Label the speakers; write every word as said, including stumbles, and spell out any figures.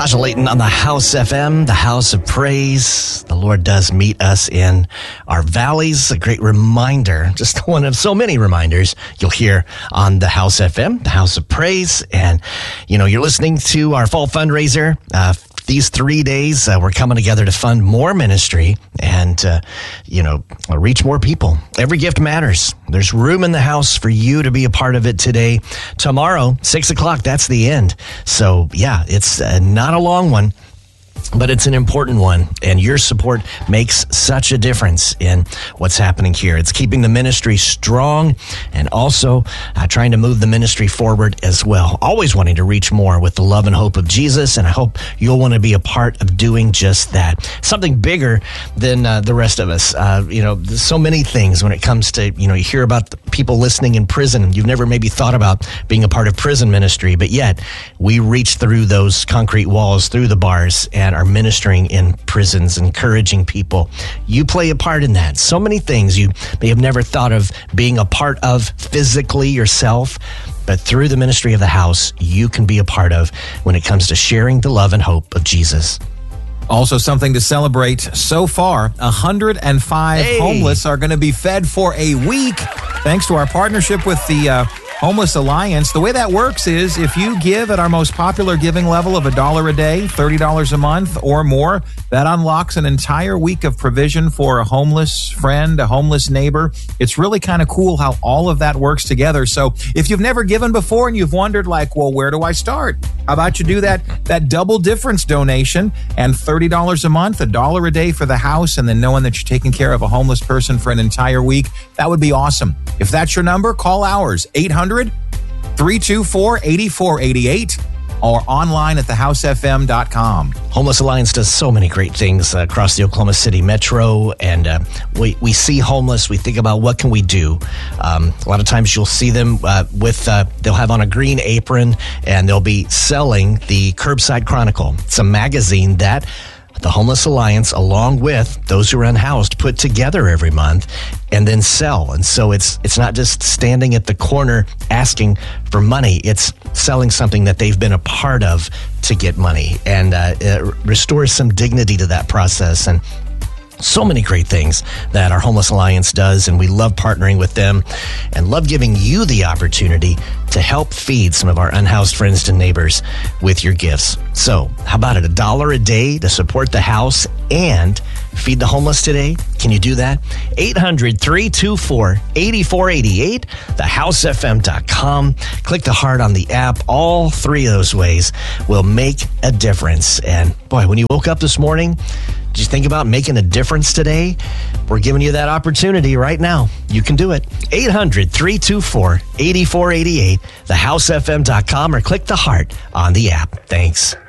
Speaker 1: Tasha Layton on the House F M, the House of Praise. The Lord does meet us in our valleys. A great reminder, just one of so many reminders you'll hear on the House F M, the House of Praise. And, you know, you're listening to our fall fundraiser. Uh, These three days, uh, we're coming together to fund more ministry and, uh, you know, reach more people. Every gift matters. There's room in the house for you to be a part of it today. Tomorrow, six o'clock, that's the end. So, yeah, it's uh, not a long one, but it's an important one, and your support makes such a difference in what's happening here. It's keeping the ministry strong and also uh, trying to move the ministry forward as well. Always wanting to reach more with the love and hope of Jesus, and I hope you'll want to be a part of doing just that. Something bigger than uh, the rest of us. Uh, you know, there's so many things when it comes to, you know, you hear about the people listening in prison. You've never maybe thought about being a part of prison ministry, but yet we reach through those concrete walls, through the bars, and are ministering in prisons, encouraging people. You play a part in that. So many things you may have never thought of being a part of physically yourself, but through the ministry of the house, you can be a part of when it comes to sharing the love and hope of Jesus.
Speaker 2: Also something to celebrate. So far, one hundred five
Speaker 1: Hey.
Speaker 2: homeless are going to be fed for a week thanks to our partnership with the uh, Homeless Alliance. The way that works is if you give at our most popular giving level of a dollar a day, thirty dollars a month or more, that unlocks an entire week of provision for a homeless friend, a homeless neighbor. It's really kind of cool how all of that works together. So if you've never given before and you've wondered like, well, where do I start? How about you do that, that double difference donation and thirty dollars a month, a dollar a day for the house, and then knowing that you're taking care of a homeless person for an entire week? That would be awesome. If that's your number, call ours, eight hundred, three two four, eight four eight eight, or online at the house f m dot com.
Speaker 1: Homeless Alliance does so many great things uh, across the Oklahoma City metro, and uh, we, we see homeless, we think about what can we do. Um, a lot of times you'll see them uh, with, uh, they'll have on a green apron, and they'll be selling the Curbside Chronicle. It's a magazine that the Homeless Alliance, along with those who are unhoused, put together every month and then sell. And so it's it's not just standing at the corner asking for money. It's selling something that they've been a part of to get money, and uh, it restores some dignity to that process. And so many great things that our Homeless Alliance does, and we love partnering with them and love giving you the opportunity to help feed some of our unhoused friends and neighbors with your gifts. So how about it? A dollar a day to support the house and feed the homeless today? Can you do that? eight hundred, three two four, eight four eight eight, the house f m dot com. Click the heart on the app. All three of those ways will make a difference. And boy, when you woke up this morning, did you think about making a difference today? We're giving you that opportunity right now. You can do it. eight hundred, three two four, eight four eight eight, the house f m dot com, or click the heart on the app. Thanks.